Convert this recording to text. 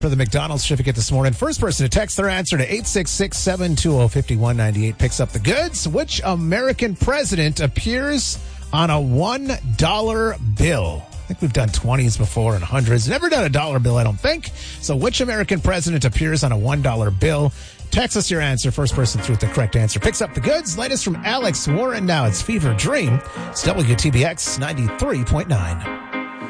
For the McDonald's certificate this morning, first person to text their answer to 866-720-5198 picks up the goods. Which American president appears on a $1 bill? I think we've done 20s before and hundreds. Never done a dollar bill, I don't think. So which American president appears on a $1 bill? Text us your answer. First person through with the correct answer picks up the goods. Latest from Alex Warren now. It's Fever Dream. It's WTBX 93.9.